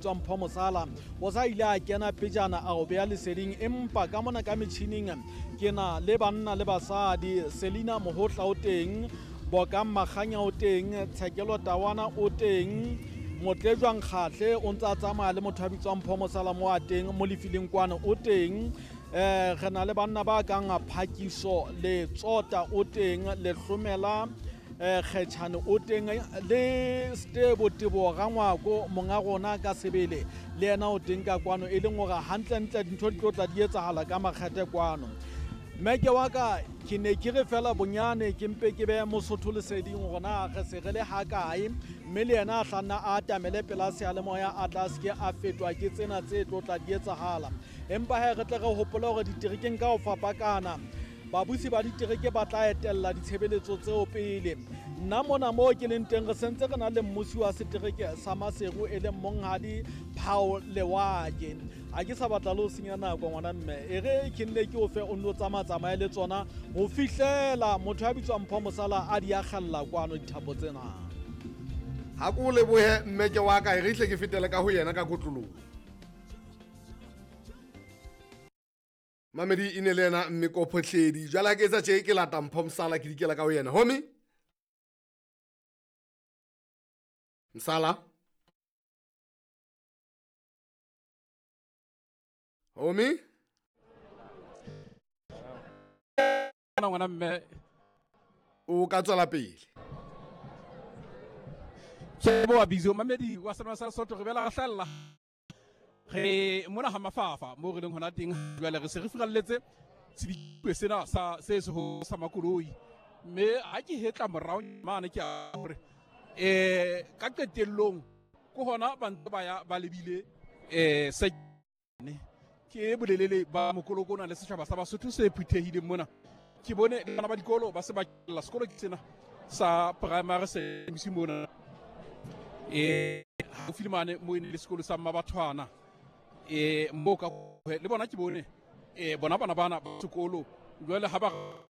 bitswang Mpho Mosala o sa ile a kena pejana a o beya leseding empa ka mona ka metjhining ke na le banna le basadi Selina Mohotla o teng Bokang Maganya o teng Tshekelo Tawana o teng Motlejwang Kgatle o ntse a tsamaya le motho a bitswang Mpho Mosala mo a teng mo lefileng kwana o teng re na le banna ba kang Phakiso le Tsota o teng le Hlomela Kgetjhane o teng le Stebo Rangwako monga rona ka sebele le yena o teng ka kwano e leng hore hantle dintho di tlo tla di etsahala ka makgethe kwano. Meke wa ka ke ne ke re fela bonyane ke mpe ke be Mosotho leseding hore na re se re le hakae mme le yena a hlanna a atamele pela seyalemoya a tla se ke a fetwa ke tsena tse tlo tla di etsahala. Empa he re tle re hopole hore diterekeng ka ho fapakana babusi ba ditereke ba tla etella ditshebeletso tseo pele. Nna mona mo ke leng teng re sentse re na le mmusi wa setereke sa Maseru e leng Monghadi Phao Lewake. Ha ke sa batla le ho senya nako ngwana mme e re ke nne ke o fe o nno tsamaya le tsona ho fihlela motho a bitswang Mpho Mosala a di akgalla kwano dithapo tsena. Ha ko lebohe mmeke wa ka e re tle ke fetele ka ho yena ka kotloloho. Mamedi ine le yena mme ko photledi jwale ha ke etsa tje ke lata Mpho Mosala ke dikela ka ho yena homi Msala homi ngwana mme o ka tswela pele Shebo wa bizo Mamedi wa sana sa soto re bela gahlalla re mona ha mafafa mo re leng hona teng jwale re se re firalletse tsebikwe sena sa se ho sa makoloi mme ha ke hetla morao mane ke a hore ka qetellong ko hona ba ntse ba ya ba lebile se ke bolelele ba mokolokona le setjhaba sa Basotho se phethehileng mona ke bone bana ba dikolo ba se ba la sekolo ke sena sa primary se mona ho filimane mo ine le sekolo sa Mabathwana mo ka le bona ke bone bona bana ba sekolo jwale ha ba